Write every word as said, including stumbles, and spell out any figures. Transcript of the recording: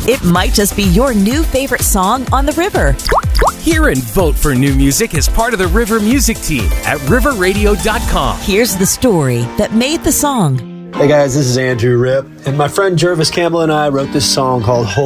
It might just be your new favorite song on the river. Hear and vote for new music as part of the River Music Team at river radio dot com. Here's the story that made the song. Hey guys, this is Andrew Ripp, and my friend Jervis Campbell and I wrote this song called Hold